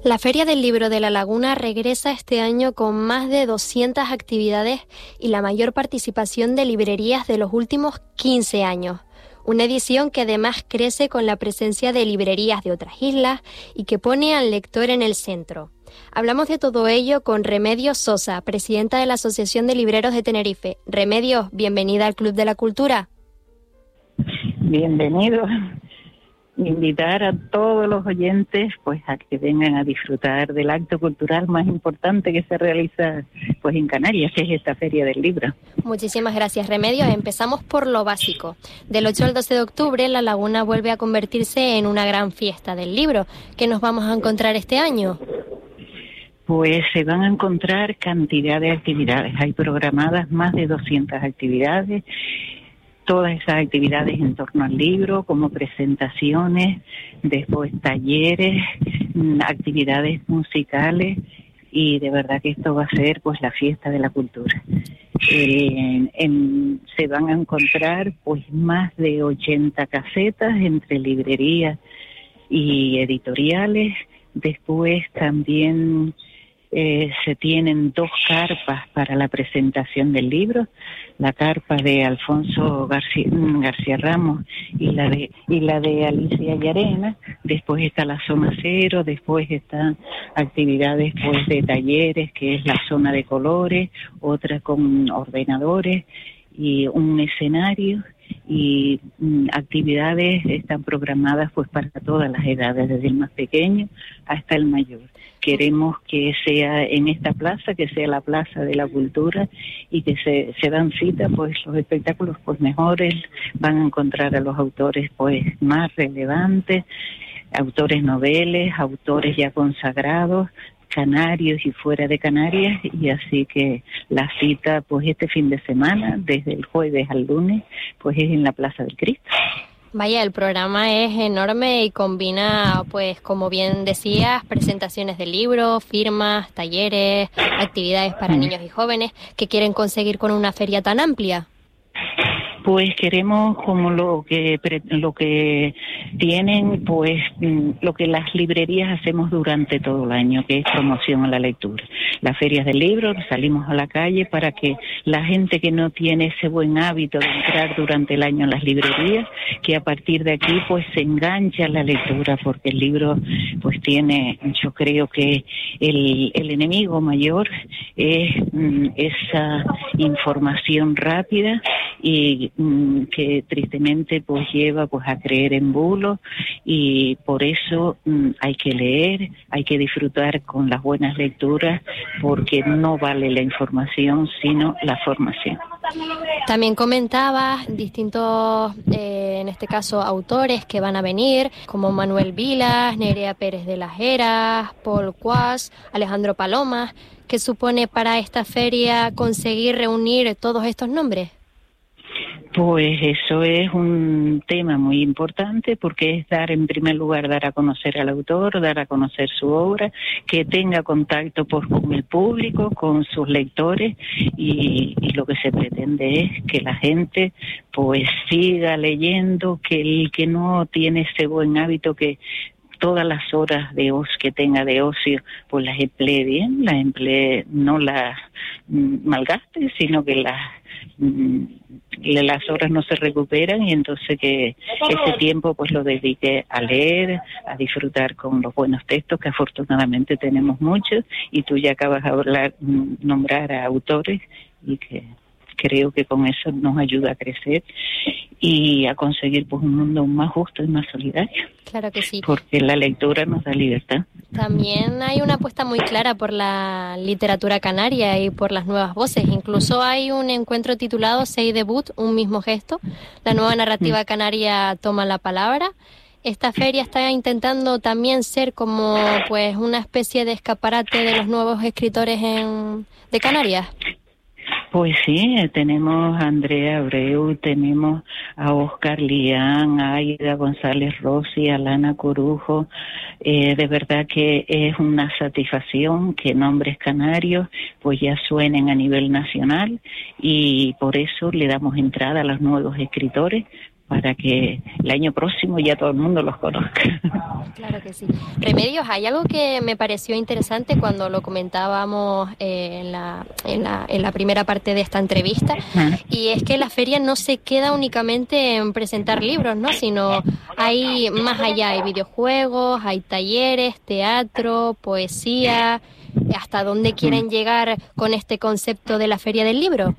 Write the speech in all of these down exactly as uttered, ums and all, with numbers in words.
La Feria del Libro de La Laguna regresa este año con más de doscientas actividades y la mayor participación de librerías de los últimos quince años. Una edición que además crece con la presencia de librerías de otras islas y que pone al lector en el centro. Hablamos de todo ello con Remedios Sosa, presidenta de la Asociación de Libreros de Tenerife. Remedios, bienvenida al Club de la Cultura. Bienvenido. Invitar a todos los oyentes pues a que vengan a disfrutar del acto cultural más importante que se realiza pues en Canarias, que es esta Feria del Libro. Muchísimas gracias, Remedios. Empezamos por lo básico. Del ocho al doce de octubre, La Laguna vuelve a convertirse en una gran fiesta del libro. ¿Qué nos vamos a encontrar este año? Pues se van a encontrar cantidad de actividades. Hay programadas más de doscientas actividades. Todas esas actividades en torno al libro, como presentaciones, después talleres, actividades musicales, y de verdad que esto va a ser pues la fiesta de la cultura. Eh, en, se van a encontrar pues más de ochenta casetas entre librerías y editoriales. Después también Eh, se tienen dos carpas para la presentación del libro, la carpa de Alfonso García, García Ramos y la de y la de Alicia Llarena. Después está la zona cero, después están actividades pues de talleres, que es la zona de colores, otra con ordenadores y un escenario, y mm, actividades están programadas pues para todas las edades, desde el más pequeño hasta el mayor. Queremos que sea en esta plaza, que sea la Plaza de la Cultura, y que se, se dan cita pues los espectáculos pues mejores, van a encontrar a los autores pues más relevantes, autores noveles, autores ya consagrados, canarios y fuera de Canarias, y así que la cita pues este fin de semana, desde el jueves al lunes, pues es en la Plaza del Cristo. Vaya, el programa es enorme y combina, pues como bien decías, presentaciones de libros, firmas, talleres, actividades para niños y jóvenes. ¿Qué quieren conseguir con una feria tan amplia? Pues queremos, como lo que lo que tienen, pues lo que las librerías hacemos durante todo el año, que es promoción a la lectura. Las ferias del libro, salimos a la calle para que la gente que no tiene ese buen hábito de entrar durante el año en las librerías, que a partir de aquí pues se enganche a la lectura, porque el libro pues tiene, yo creo que el, el enemigo mayor es mm, esa información rápida y que tristemente pues lleva pues a creer en bulos, y por eso mm, hay que leer, hay que disfrutar con las buenas lecturas, porque no vale la información sino la formación. También comentabas distintos, eh, en este caso, autores que van a venir, como Manuel Vilas, Nerea Pérez de las Heras, Paul Cuas, Alejandro Palomas. ¿Qué supone para esta feria conseguir reunir todos estos nombres? Pues eso es un tema muy importante, porque es dar, en primer lugar, dar a conocer al autor, dar a conocer su obra, que tenga contacto pues, con el público, con sus lectores, y, y lo que se pretende es que la gente pues siga leyendo, que el que no tiene ese buen hábito, que todas las horas de ocio que tenga de ocio, pues las emplee bien, las emplee, no las mm, malgaste, sino que las mm, las horas no se recuperan, y entonces que ese tiempo pues lo dedique a leer, a disfrutar con los buenos textos, que afortunadamente tenemos muchos, y tú ya acabas de hablar, nombrar a autores, y que creo que con eso nos ayuda a crecer y a conseguir pues un mundo más justo y más solidario. Claro que sí. Porque la lectura nos da libertad. También hay una apuesta muy clara por la literatura canaria y por las nuevas voces. Incluso hay un encuentro titulado Sei Debut, un mismo gesto. La nueva narrativa canaria toma la palabra. Esta feria está intentando también ser como pues una especie de escaparate de los nuevos escritores en, de Canarias. Pues sí, tenemos a Andrea Abreu, tenemos a Óscar Lián, a Aida González Rossi, a Lana Corujo. Eh, de verdad que es una satisfacción que nombres canarios pues ya suenen a nivel nacional, y por eso le damos entrada a los nuevos escritores, para que el año próximo ya todo el mundo los conozca. Claro que sí. Remedios, hay algo que me pareció interesante cuando lo comentábamos eh, en, la, en, la, en la primera parte de esta entrevista, uh-huh. y es que la feria no se queda únicamente en presentar libros, ¿no? Sino hay más allá, hay videojuegos, hay talleres, teatro, poesía. ¿Hasta dónde quieren llegar con este concepto de la Feria del Libro?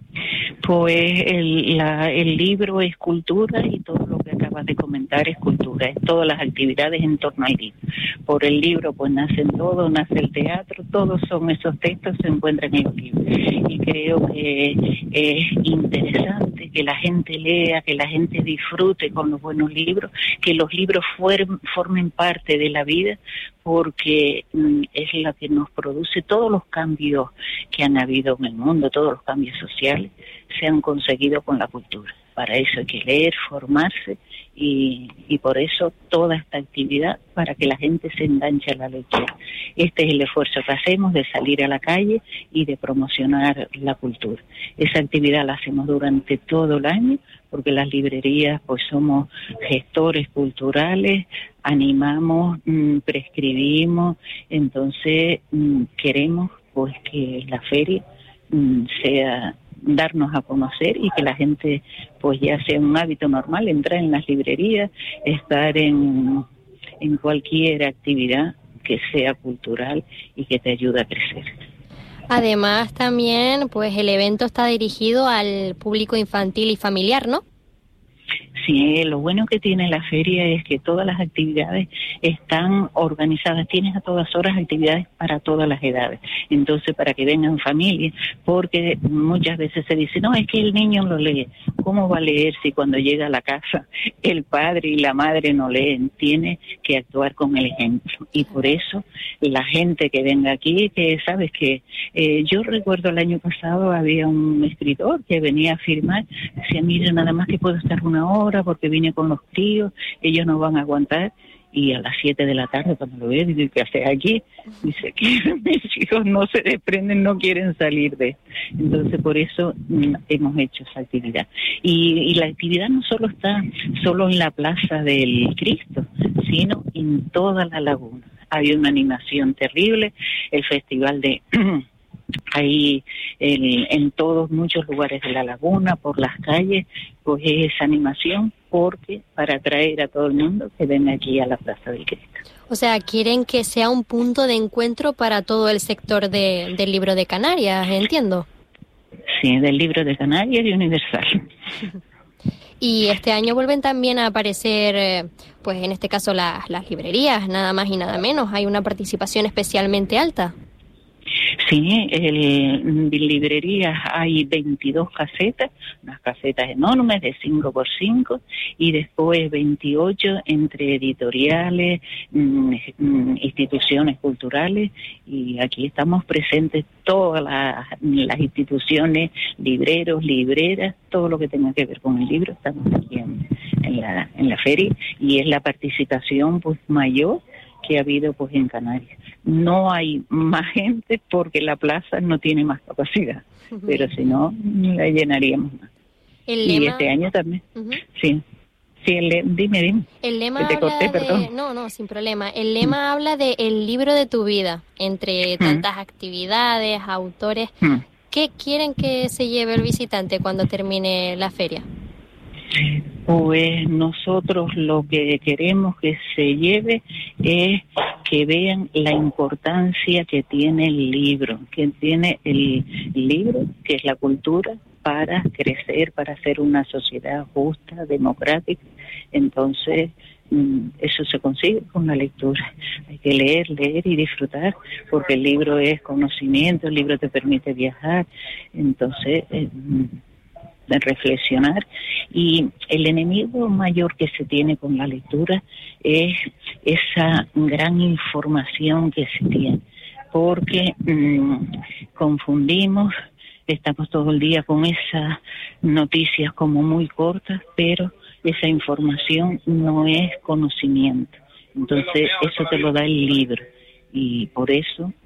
Pues el, la, el libro es cultura y todo lo que acabas de comentar es cultura, es todas las actividades en torno al libro. Por el libro pues nacen todo, nace el teatro, todos son esos textos se encuentran en los libros. Y creo que es interesante que la gente lea, que la gente disfrute con los buenos libros, que los libros fuer, formen parte de la vida, porque mm, es la que nos produce todos los cambios que han habido en el mundo, todos los cambios sociales se han conseguido con la cultura. Para eso hay que leer, formarse y, y por eso toda esta actividad para que la gente se enganche a la lectura. Este es el esfuerzo que hacemos de salir a la calle y de promocionar la cultura. Esa actividad la hacemos durante todo el año porque las librerías pues somos gestores culturales, animamos, mmm, prescribimos, entonces mmm, queremos pues que la feria mmm, sea darnos a conocer y que la gente pues ya sea un hábito normal, entrar en las librerías, estar en, en cualquier actividad que sea cultural y que te ayude a crecer. Además también pues el evento está dirigido al público infantil y familiar, ¿no? Sí, lo bueno que tiene la feria es que todas las actividades están organizadas, tienes a todas horas actividades para todas las edades, entonces para que vengan familias, porque muchas veces se dice, no, es que el niño lo lee, ¿cómo va a leer si cuando llega a la casa el padre y la madre no leen? Tiene que actuar con el ejemplo, y por eso la gente que venga aquí, que sabes que eh, yo recuerdo el año pasado había un escritor que venía a firmar, decía, mire, nada más que puedo estar una hora porque vine con los tíos, ellos no van a aguantar, y a las siete de la tarde cuando lo veo, digo, ¿qué haces aquí? Dice que mis hijos no se desprenden, no quieren salir de esto. Entonces por eso mm, hemos hecho esa actividad. Y, y la actividad no solo está solo en la Plaza del Cristo, sino en toda la laguna. Hay una animación terrible, el festival de... Ahí en, en todos muchos lugares de la laguna, por las calles, pues es esa animación, porque para atraer a todo el mundo que venga aquí a la Plaza del Cristo. O sea, quieren que sea un punto de encuentro para todo el sector de, del libro de Canarias, entiendo. Sí, del libro de Canarias y universal. Y este año vuelven también a aparecer, pues en este caso las, las librerías, nada más y nada menos. Hay una participación especialmente alta. Sí, en librerías hay veintidós casetas, unas casetas enormes de cinco por cinco, y después veintiocho entre editoriales, mmm, instituciones culturales, y aquí estamos presentes todas las, las instituciones, libreros, libreras, todo lo que tenga que ver con el libro, estamos aquí en, en, la, en la feria, y es la participación pues mayor que ha habido pues en Canarias. No hay más gente porque la plaza no tiene más capacidad, uh-huh. pero si no, la llenaríamos más. El lema... Y este año también, uh-huh. sí. Sí, el le... dime, dime. El lema te habla corté, de... perdón. No, no, sin problema. El lema uh-huh. habla de el libro de tu vida, entre tantas uh-huh. actividades, autores. Uh-huh. ¿Qué quieren que se lleve el visitante cuando termine la feria? Pues nosotros lo que queremos que se lleve es que vean la importancia que tiene el libro, que tiene el libro, que es la cultura, para crecer, para ser una sociedad justa, democrática. Entonces, eso se consigue con la lectura. Hay que leer, leer y disfrutar, porque el libro es conocimiento, el libro te permite viajar. Entonces, eh, de reflexionar, y el enemigo mayor que se tiene con la lectura es esa gran información que se tiene, porque mmm, confundimos, estamos todo el día con esas noticias como muy cortas, pero esa información no es conocimiento, entonces eso te lo da el libro, y por eso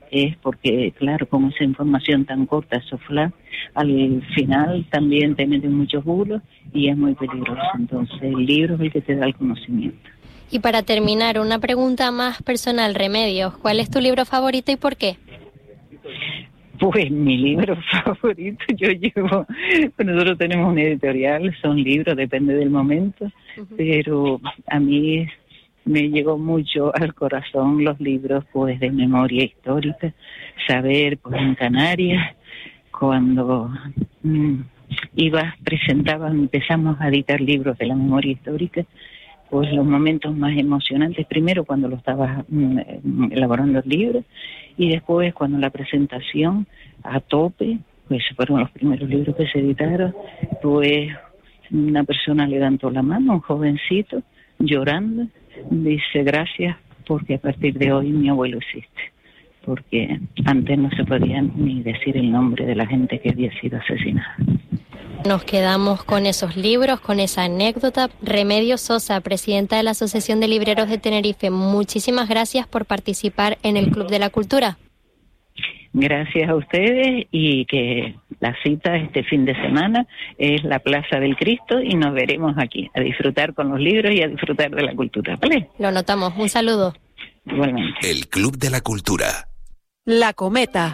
es porque, claro, con esa información tan corta, esos flash, al final también te meten muchos bulos y es muy peligroso. Entonces, el libro es el que te da el conocimiento. Y para terminar, una pregunta más personal, Remedios. ¿Cuál es tu libro favorito y por qué? Pues mi libro favorito, yo llevo, nosotros tenemos una editorial, son libros, depende del momento, uh-huh. Pero a mí me llegó mucho al corazón los libros pues de memoria histórica, saber pues en Canarias, cuando mmm, ibas, presentaban, empezamos a editar libros de la memoria histórica, pues los momentos más emocionantes, primero cuando lo estabas mm, elaborando el libro, y después cuando la presentación a tope, pues fueron los primeros libros que se editaron, pues una persona levantó la mano, un jovencito, llorando, dice gracias porque a partir de hoy mi abuelo existe, porque antes no se podía ni decir el nombre de la gente que había sido asesinada. Nos quedamos con esos libros, con esa anécdota. Remedios Sosa, presidenta de la Asociación de Libreros de Tenerife, muchísimas gracias por participar en el Club de la Cultura. Gracias a ustedes y que la cita este fin de semana es la Plaza del Cristo y nos veremos aquí a disfrutar con los libros y a disfrutar de la cultura, ¿vale? Lo notamos. Un saludo. Igualmente. El Club de la Cultura. La Cometa.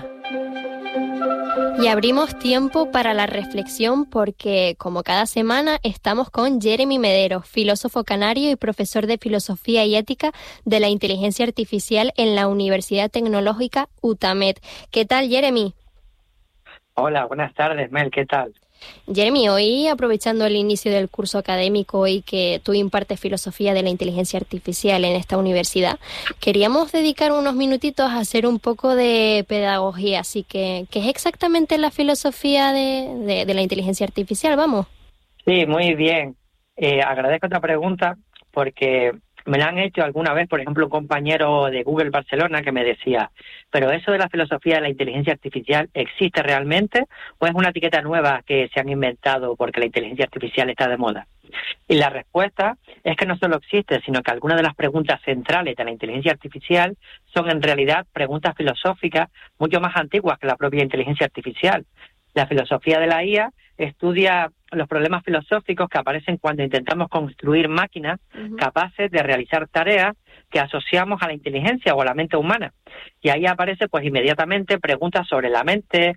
Y abrimos tiempo para la reflexión porque, como cada semana, estamos con Jeremy Medero, filósofo canario y profesor de Filosofía y Ética de la Inteligencia Artificial en la Universidad Tecnológica UTAMED. ¿Qué tal, Jeremy? Hola, buenas tardes, Mel, ¿qué tal? Jeremy, hoy aprovechando el inicio del curso académico y que tú impartes filosofía de la inteligencia artificial en esta universidad, queríamos dedicar unos minutitos a hacer un poco de pedagogía. Así que, ¿qué es exactamente la filosofía de, de, de la inteligencia artificial? Vamos. Sí, muy bien. Eh, agradezco esta pregunta porque me la han hecho alguna vez, por ejemplo, un compañero de Google Barcelona que me decía, ¿pero eso de la filosofía de la inteligencia artificial existe realmente o es una etiqueta nueva que se han inventado porque la inteligencia artificial está de moda? Y la respuesta es que no solo existe, sino que algunas de las preguntas centrales de la inteligencia artificial son en realidad preguntas filosóficas mucho más antiguas que la propia inteligencia artificial. La filosofía de la I A estudia los problemas filosóficos que aparecen cuando intentamos construir máquinas uh-huh. capaces de realizar tareas que asociamos a la inteligencia o a la mente humana. Y ahí aparece pues inmediatamente preguntas sobre la mente,